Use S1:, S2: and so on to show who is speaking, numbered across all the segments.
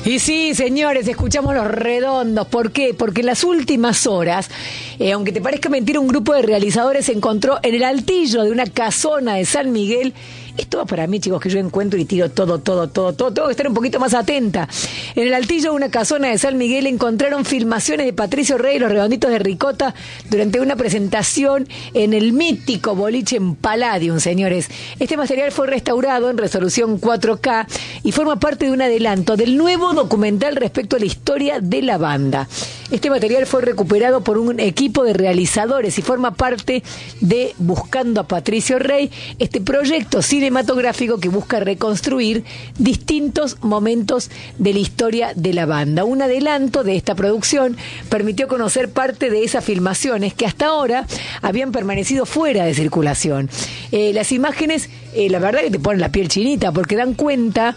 S1: Y sí, señores, escuchamos Los Redondos. ¿Por qué? Porque en las últimas horas, aunque te parezca mentira, un grupo de realizadores se encontró en el altillo de una casona de San Miguel. Esto va para mí, chicos, que yo encuentro y tiro todo. Tengo que estar un poquito más atenta. En el altillo de una casona de San Miguel encontraron filmaciones de Patricio Rey y Los Redonditos de Ricota durante una presentación en el mítico boliche en Palladium, señores. Este material fue restaurado en resolución 4K y forma parte de un adelanto del nuevo documental respecto a la historia de la banda. Este material fue recuperado por un equipo de realizadores y forma parte de Buscando a Patricio Rey, este proyecto cinematográfico que busca reconstruir distintos momentos de la historia de la banda. Un adelanto de esta producción permitió conocer parte de esas filmaciones que hasta ahora habían permanecido fuera de circulación. Las imágenes, la verdad que te ponen la piel chinita porque dan cuenta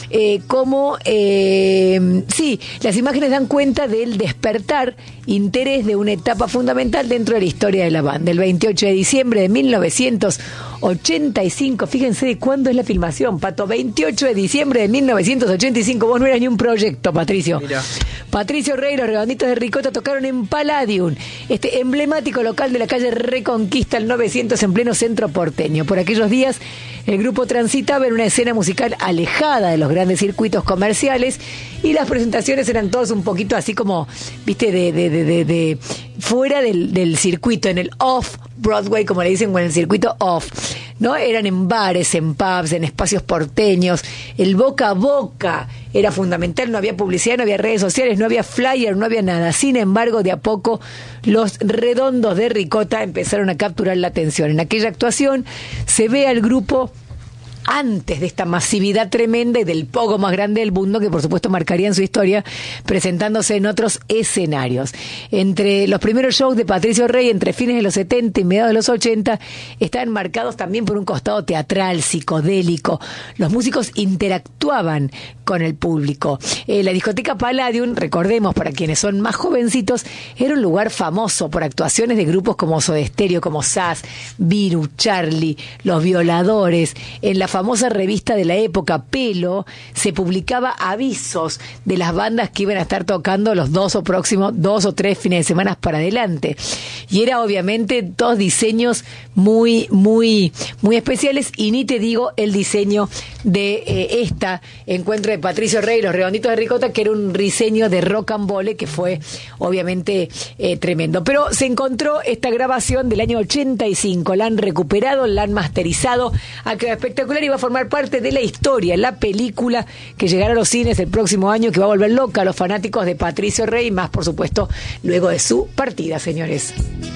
S1: las imágenes dan cuenta del despertar interés de una etapa fundamental dentro de la historia de la banda. El 28 de diciembre de 1985, fíjense de cuándo es la filmación, Pato, 28 de diciembre de 1985, vos no eras ni un proyecto, Patricio. Mirá. Patricio Rey y Los Redonditos de Ricota tocaron en Palladium, este emblemático local de la calle Reconquista, el 900, en pleno centro porteño. Por aquellos días, el grupo transitaba en una escena musical alejada de los grandes circuitos comerciales y las presentaciones eran todas un poquito así como, viste, de fuera del circuito, en el off-Broadway, como le dicen, o en el circuito off, ¿no? Eran en bares, en pubs, en espacios porteños. El boca a boca era fundamental, no había publicidad, no había redes sociales, no había flyer, no había nada. Sin embargo, de a poco, Los Redondos de Ricota empezaron a capturar la atención. En aquella actuación se ve al grupo antes de esta masividad tremenda y del pogo más grande del mundo, que por supuesto marcarían su historia, presentándose en otros escenarios. Entre los primeros shows de Patricio Rey, entre fines de los 70 y mediados de los 80, estaban marcados también por un costado teatral, psicodélico. Los músicos interactuaban con el público. La discoteca Palladium, recordemos, para quienes son más jovencitos, era un lugar famoso por actuaciones de grupos como Soda Stereo, como Sass, Viru, Charlie, Los Violadores. En la famosa revista de la época, Pelo, se publicaba avisos de las bandas que iban a estar tocando los 2 o 3 fines de semana para adelante. Y era obviamente todos diseños muy especiales, y ni te digo el diseño de esta encuentro de Patricio Rey y Los Redonditos de Ricota, que era un diseño de rock and roll que fue obviamente tremendo. Pero se encontró esta grabación del año 85, la han recuperado, la han masterizado, ha quedado espectacular y va a formar parte de la historia, la película que llegará a los cines el próximo año, que va a volver loca a los fanáticos de Patricio Rey, más por supuesto luego de su partida, señores.